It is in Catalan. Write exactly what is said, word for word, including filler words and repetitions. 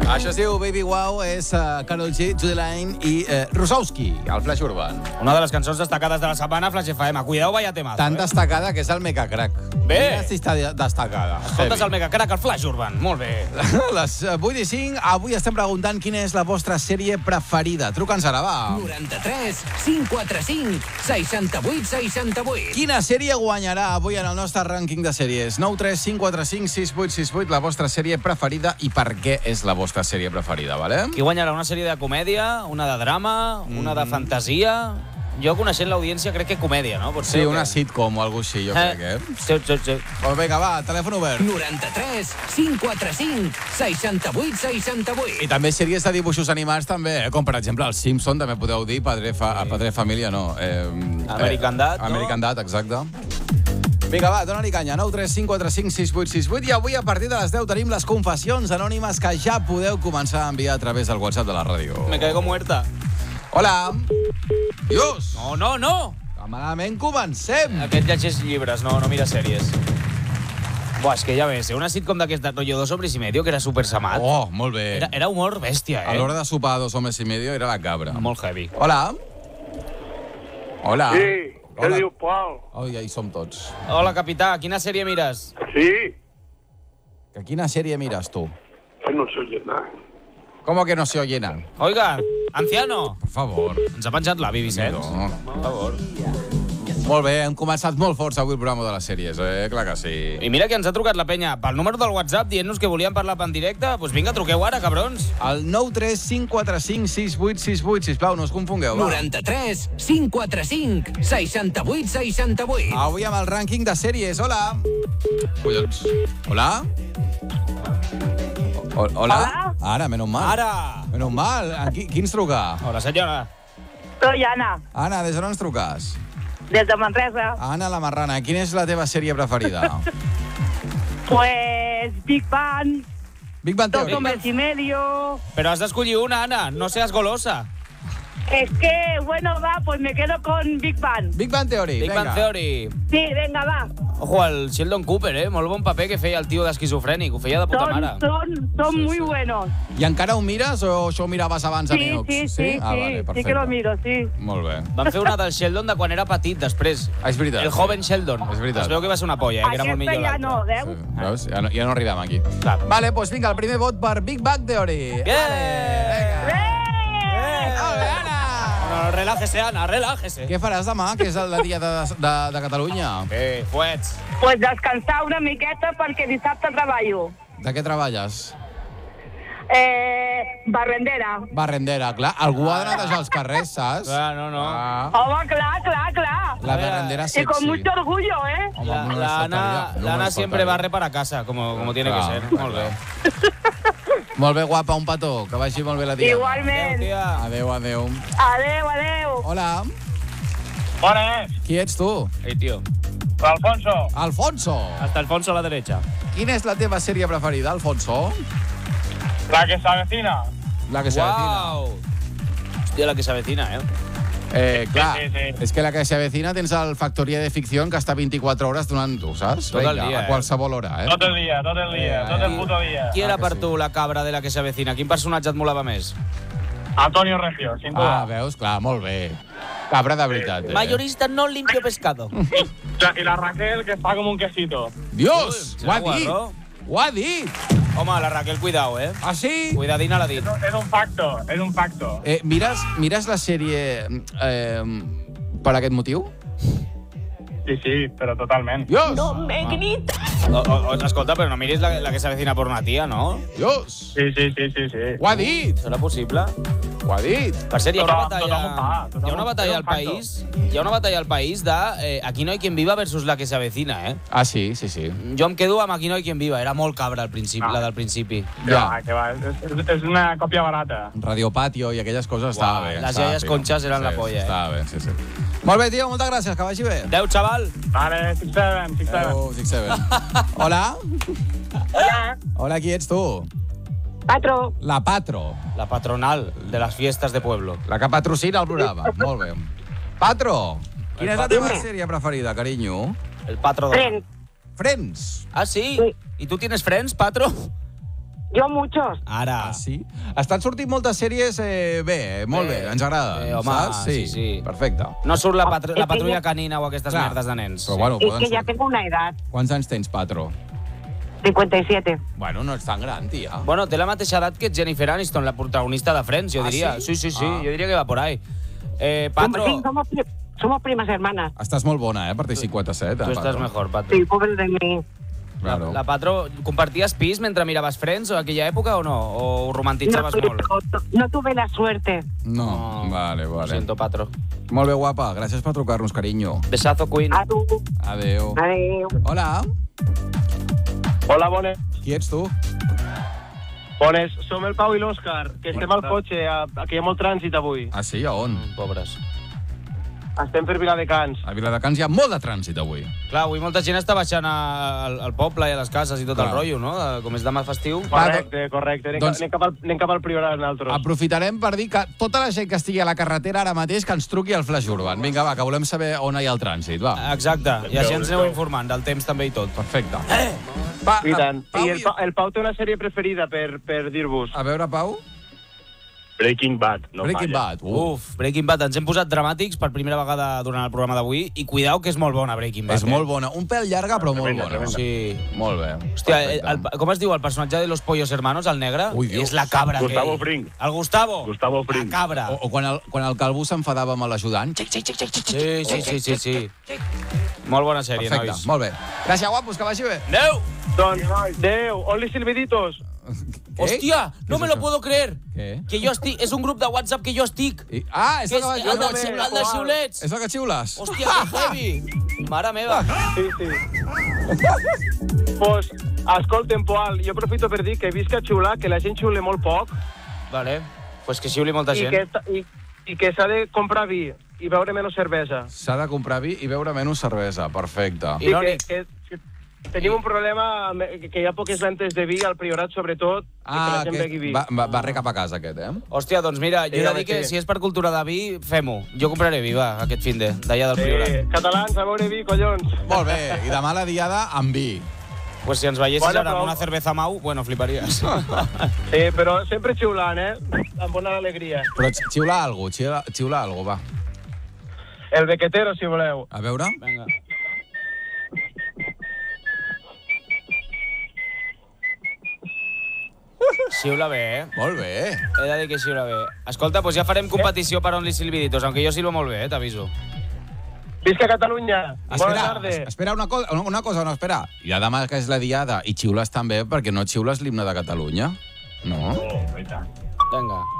Això es diu Baby Wow, és uh, Karol G, Judy Line i uh, Rusowski, al Flash Urban. Una de les cançons destacades de la setmana, Flash F M. Cuidao, vaya temazo. Tan eh? destacada que és el Mega Crack. Bé. Mira si està destacada. Escoltes el Mega Crack al Flash Urban. Molt bé. Les vuit i cinc, avui estem preguntant quina és la vostra sèrie preferida. Truca'ns ara, va. noranta-tres cinc quatre cinc seixanta-vuit seixanta-vuit. Quina sèrie guanyarà avui en el nostre rànquing de sèries? nou tres cinc quatre cinc sis vuit sis vuit, la vostra sèrie preferida i per què és la vostra sèrie preferida, vale? Qui guanyarà una sèrie de comèdia, una de drama, una de fantasia... Jo, coneixent l'audiència, crec que comèdia, no? Pot Sí, ser una que... sitcom o alguna cosa així, jo Eh, crec, eh? Sí, sí, sí. Pues vinga, va, telèfon obert. noranta-tres cinc quatre cinc seixanta-vuit seixanta-vuit. I també sèries de dibuixos animats, també, eh? Com, per exemple, els Simpson, també podeu dir, Padre, fa... sí. Padre Família, no. Eh, American Dad, no? American Dad, exacte. Vinga, va, dona-li canya. nou tres cinc quatre cinc sis vuit sis vuit. I avui, a partir de les deu, tenim les confessions anònimes que ja podeu començar a enviar a través del WhatsApp de la ràdio. Me caigo muerta. Hola. Dios. No, no, no. Malament comencem. Aquest llegeix llibres, no, no mira sèries. Buah, és que ja ves, una sitcom d'aquesta rotllo Dos hombres y medio, que era super samat. Oh, molt bé. Era, era humor bèstia, eh? A l'hora de sopar Dos homes y medio era la cabra. Molt heavy. Hola. Hola. Sí, què Hola. diu, Pol? Oh, ja hi som tots. Hola, capità, quina sèrie mires? Sí, Que quina sèrie mires, tu? que no se oye nada. ¿Cómo que no se oye nada? Oiga, anciano. Per favor. Ens ha penjat l'avi, Vicenç. No. Per favor. Molt bé, hem començat molt forts avui el programa de les sèries, eh? Clar que sí. I mira que ens ha trucat la penya pel número del WhatsApp dient-nos que volien parlar en directe. Doncs pues vinga, truqueu ara, cabrons. El nou tres cinc quatre cinc sis vuit sis vuit, sisplau, no us confongueu. Va. noranta-tres cinc quatre cinc seixanta-vuit seixanta-vuit. Avui amb el rànquing de sèries. Hola. Collons. Hola? O hola? Hola. Ara, menos mal. Ara! Menos mal. Qui, qui ens truca? Hola, senyora. Soy Ana, Anna, des d'on ens truques? des de Manresa. Anna la Marrana, quina és la teva sèrie preferida? Pues Big Bang, Big Bang Dos Theory. hombres y medio. Però has d'escollir una, Anna. No seas golosa. Es que, bueno, va, pues me quedo con Big Bang. Big Bang Theory, Big venga. Bang Theory. Sí, venga, va. Ojo, el Sheldon Cooper, eh? Molt bon paper que feia el tio d'esquizofrènic. Ho feia de puta Son, mare. son, son Sí, muy sí. buenos. I encara ho mires o això ho miraves abans a Sí, Neox? sí, sí, Ah, sí, vale, sí perfecte. que lo miro, sí. Molt bé. Van fer una del Sheldon de quan era petit, després. Ah, és veritat. El joven Sheldon. És veritat. Es veu que va ser una polla, eh? Que era molt Aquesta millor ja no, l'altre. veus? Sí, veus? Ja no, ja no arribem aquí. Clar. Vale, doncs vinga, el primer vot per Big Bang Theory. Bien. Vinga. ¡Eh! Molt bé, Anna! No, relájese, Ana, relájese. Què faràs demà, que és el dia de, de, de Catalunya? Eh, fuets. Pues descansar una miqueta perquè dissabte treballo. De què treballes? Eh, barrendera. Barrendera, clar. Algú ha de netejar els carrers, saps? Clar, no, no. Ah, Home, clar, clar, clar. la A veure, barrendera Y sexy. con mucho orgullo, ¿eh? Home, La, no me la faltaría, Ana, no la me Ana siempre faltaría. barre para casa, como, como tiene Clar, que ser. clar, Molt bé. Molt bé, guapa, un petó. Que vagi molt bé la dia. Adéu, Igualment. tia. Adéu, adéu. Adeu, adeu. Hola, Bones, qui ets tu? Ei, tío. Alfonso. Alfonso. Hasta Alfonso a la derecha. Quina és la teva sèrie preferida, Alfonso? La que se avecina. La que s'avecina. Wow. Hòstia, la que s'avecina, eh? Eh, clar, Sí, sí, sí. és que la que s'avecina tens el Factoria de Ficció que està vint-i-quatre hores donant-ho, saps? Tot el Vinga, dia, a eh? qualsevol hora, eh? Tot el dia, tot el dia, Eh, tot el eh. puto dia. Qui Ah, era que per sí. tu la cabra de la que s'avecina? Quin personatge et molava més? Antonio Recio, sin duda. Ah, veus? Clar, molt bé. Cabra de veritat, eh? Mayorista no limpio pescado. La- Y la Raquel, que está como un quesito. Dios, Ui, ho ha serà dit! guarro. Ho ha dit! Home, la Raquel, cuidao, eh? Ah, sí? Cuidadina l'ha dit. Es un, es un facto, es un facto. Eh, mires, mires la sèrie eh, per aquest motiu? Sí, sí, pero totalmente. Dios! No me grites. O, o, o, escolta, però no miris la, la que s'avecina per una tia, no? Dios! Sí, sí, sí, sí, sí. Ho ha dit! Serà possible? Ho ha dit! Per cert, hi ha una Tothom- tothom ho fa, batalla, tothom hi ha una ho- batalla al és un facto. país, hi ha una batalla al país de eh, Aquí no hay quien viva versus la que s'avecina, eh? Ah, sí, sí, sí. Jo em quedo amb Aquí no hay quien viva, era molt cabra al principi, Ah. la del principi. Que Ja. va, que va. Es, es- es una copia barata. Radio Patio i aquelles coses Uau, estava bé. les estava iaies fino. conxes eren la polla, eh? Estava bé, sí, sí. Molt bé, tio, moltes gràcies, que vagi bé. Adéu, xaval! Vale, six seven, six seven. Adéu, six seven. Hola? Hola. Hola, qui ets tu? Patro. La Patro, La patronal de les fiestas de pueblo. la que patrocina el programa. Molt bé. Patro, quina és la teva sèrie preferida, carinyo? El patro de... Friends. Friends. Ah, sí? Sí. ¿Y tú tienes friends, patro? Yo muchos. Ara. Ah, sí? Estan sortint moltes sèries eh, bé, eh, molt bé, Bé, ens agrada. bé, home, saps? sí, sí. Perfecte. No surt la, patru la És que patrulla ja- canina o aquestes Clar, merdes de nens. Però bueno, Es poden que ya sortir. tengo una edad. Quants anys tens, Patro? cincuenta y siete. Bueno, no ets tan gran, tia. Bueno, té la mateixa edat que Jennifer Aniston, la protagonista de Friends, jo Ah, diria. sí? Sí, sí, sí, Ah. jo diria que va por ahí. Eh, Patro, Sí, somos, pri- somos primas hermanas. Estàs molt bona, eh, per tenir cinquanta-set. tu eh, estàs Patro. mejor, Patro. Sí, pobre de mí. Claro. La, la Patro, comparties pis mentre miraves Friends o aquella època o no? O ho No, romantitzaves molt? no tuve la suerte. No, vale, Lo vale. siento, Patro. Molt bé, guapa. Gràcies per trucar-nos, carinyo. Besazo, Queen. A tu. Adéu. Adeu. Hola, Hola, bones. qui ets tu? Bones, som el Pau i l'Òscar, que estem al Bona. cotxe, a, a, que hi ha molt trànsit avui. Ah, sí? A on? Mm, pobres. Estem per Viladecans. A Viladecans hi ha molt de trànsit avui. Clar, avui molta gent està baixant a- al, al poble i a les cases i tot Clar. el rotllo, no? De- Com és demà festiu. Va, Correcte, correcte. Anem, doncs- doncs... anem, cap, al, anem cap al Priorat, nosaltres. Aprofitarem per dir que tota la gent que estigui a la carretera ara mateix que ens truqui al Flash Urban. Vinga, va, que volem saber on hi ha el trànsit, va. Exacte, i així ens aneu informant del temps també i tot. Perfecte. Pa, I tant. Pau, I el, Pa- el Pau té una sèrie preferida per, per dir-vos. a veure, Pau. Breaking Bad, no Breaking falla. Bad. Uh, Uf, Breaking Bad, ens hem posat dramàtics per primera vegada durant el programa d'avui i cuidao que és molt bona Breaking Bad. és eh? molt bona. Un pèl llarga, però molt Tremenda, bona. tremenda. Sí. Molt bé. Hòstia, el, Perfecte. el, com es diu el personatge de los pollos hermanos, el negre? Ui, Dios. És la cabra. Gustavo aquell. Fring. El Gustavo. Gustavo Fring. La cabra. O, o quan el, quan el Calvo s'enfadava amb l'ajudant. Xic, xic, xic, xic, xic. Sí, sí, sí, sí, sí. Molt bona sèrie, Perfecte, nois. molt bé. Gràcies, guapos, que vagi bé. Adéu! Doncs, Déu, on li silbiditos? Què? Hòstia, no és me lo això? puedo creer. Què? Que jo estic... És un grup de WhatsApp que jo estic. I, ah, és Que el és que el, va... del, xiu- el dels xiulets. És el que xiules? Hòstia, que heavy. Mare meva. Sí, sí. pues, escolta'm, Poal, jo aprofito per dir que visc a xiular, que la gent xiule molt poc Vale. Pues que xiuli molta i gent. que, ta- i, i que s'ha de comprar vi i beure menys cervesa. S'ha de comprar vi i beure menys cervesa. Perfecte. I I no que, ni- que, que tenim un problema amb- que hi ha poques ventes de vi al Priorat, sobretot, i que Ah, la gent begui vi. va, va, va re cap a casa, aquest, eh? Hòstia, doncs mira, jo he de Dígame, dir que sí. si és per cultura de vi, fem-ho. Jo compraré vi, va, aquest finde, d'allà del Priorat. Eh, catalans, a beure vi, collons. Molt bé. I demà la diada amb vi. Pues si ens veiessis Bueno, ara amb però- una cerveza mau, bueno, fliparies. Sí, però sempre xiulant, eh? Amb bona alegria. Però xi- xiula algú, xiula, xiula algú, va. El bequetero, si voleu. A veure. Vinga. Xiula bé, eh? Molt bé. He de dir que xiula bé. Escolta, doncs ja farem competició per on li silbiditos, aunque jo silbo molt bé, eh, t'aviso. Visca Catalunya. Bona Espera, tarda. es- espera una, co una cosa, no, espera. I demà que és la diada i xiules també perquè no xiules l'himne de Catalunya? No? Oh, i tant. Vinga.